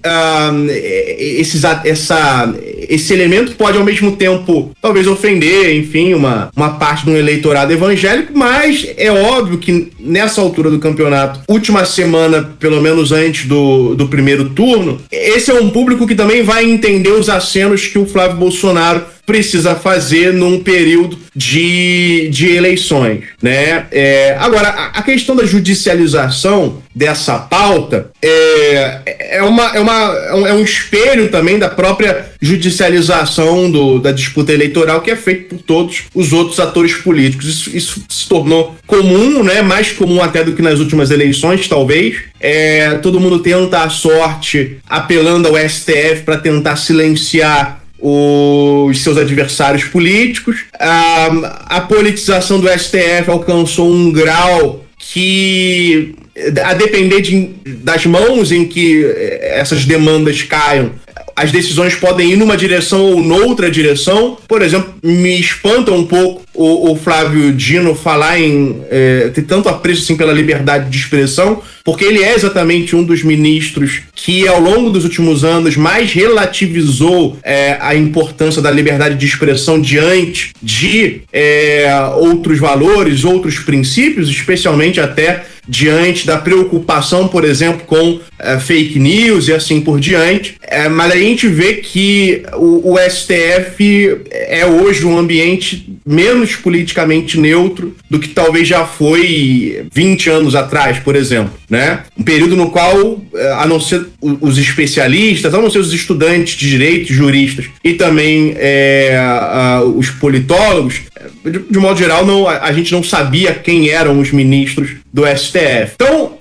esse elemento pode ao mesmo tempo talvez ofender, enfim, uma parte de um eleitorado evangélico, mas é óbvio que nessa altura do campeonato, última semana, pelo menos antes do primeiro turno, esse é um público que também vai entender os acenos que o Flávio Bolsonaro precisa fazer num período de eleições, né? Agora, a questão da judicialização dessa pauta é um espelho também da própria judicialização da disputa eleitoral que é feita por todos os outros atores políticos. Isso se tornou comum, né? Mais comum até do que nas últimas eleições, talvez. Todo mundo tenta a sorte apelando ao STF para tentar silenciar os seus adversários políticos. A politização do STF alcançou um grau que, a depender das mãos em que essas demandas caiam, as decisões podem ir numa direção ou noutra direção. Por exemplo, me espanta um pouco o Flávio Dino falar ter tanto apreço assim, pela liberdade de expressão, porque ele é exatamente um dos ministros que, ao longo dos últimos anos, mais relativizou a importância da liberdade de expressão diante de outros valores, outros princípios, especialmente até diante da preocupação, por exemplo, com fake news e assim por diante. Mas a gente vê que o STF é hoje um ambiente menos politicamente neutro do que talvez já foi 20 anos atrás, por exemplo, né? Um período no qual, a não ser os especialistas, a não ser os estudantes de direito, juristas e também os politólogos, de modo geral, a gente não sabia quem eram os ministros do STF. Então,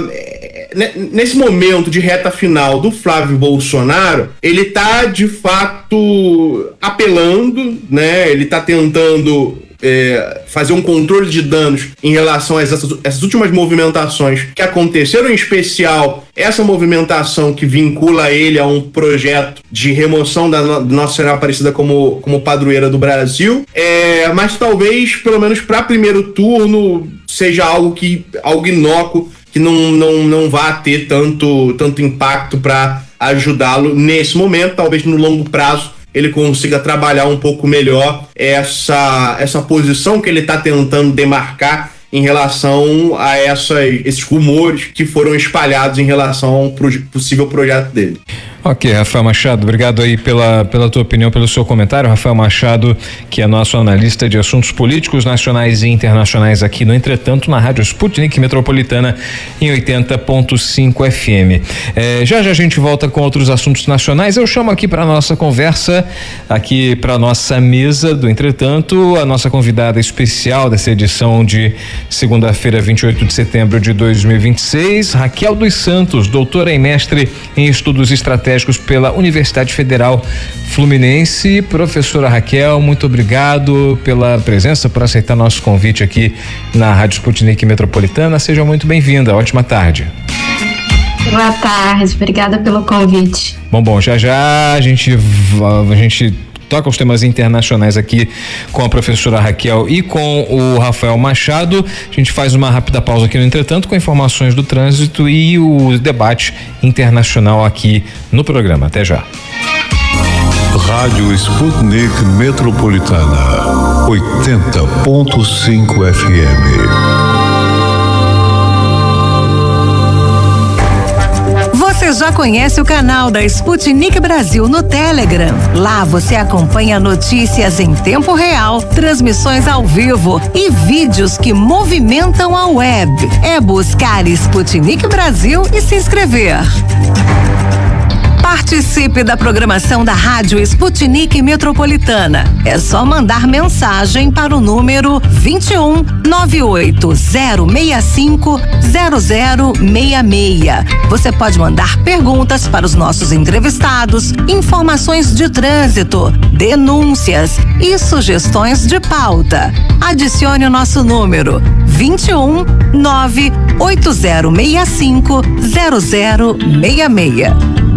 nesse momento de reta final do Flávio Bolsonaro, ele está, de fato, apelando, né? Ele está tentando fazer um controle de danos em relação a essas últimas movimentações que aconteceram, em especial essa movimentação que vincula ele a um projeto de remoção da Nossa Senhora Aparecida como padroeira do Brasil, mas talvez, pelo menos para primeiro turno, seja algo inócuo, que não vá ter tanto impacto para ajudá-lo nesse momento. Talvez no longo prazo ele consiga trabalhar um pouco melhor essa posição que ele está tentando demarcar em relação a esses rumores que foram espalhados em relação ao possível projeto dele. Ok, Rafael Machado, obrigado aí pela tua opinião, pelo seu comentário. Rafael Machado, que é nosso analista de assuntos políticos nacionais e internacionais aqui no Entretanto, na Rádio Sputnik Metropolitana em 80.5 FM. Já a gente volta com outros assuntos nacionais. Eu chamo aqui para nossa conversa, aqui para nossa mesa do Entretanto, a nossa convidada especial dessa edição de segunda-feira, 28 de setembro de 2026, Raquel dos Santos, doutora e mestre em estudos estratégicos pela Universidade Federal Fluminense. Professora Raquel, muito obrigado pela presença, por aceitar nosso convite aqui na Rádio Sputnik Metropolitana. Seja muito bem-vinda. Ótima tarde. Boa tarde, obrigada pelo convite. Bom, já a gente toca os temas internacionais aqui com a professora Raquel e com o Rafael Machado. A gente faz uma rápida pausa aqui no Entretanto com informações do trânsito e o debate internacional aqui no programa. Até já. Rádio Sputnik Metropolitana 80.5 FM. Você já conhece o canal da Sputnik Brasil no Telegram? Lá você acompanha notícias em tempo real, transmissões ao vivo e vídeos que movimentam a web. É buscar Sputnik Brasil e se inscrever. Participe da programação da Rádio Sputnik Metropolitana. É só mandar mensagem para o número 21 98065 0066. Você pode mandar perguntas para os nossos entrevistados, informações de trânsito, denúncias e sugestões de pauta. Adicione o nosso número 21 98065 0066.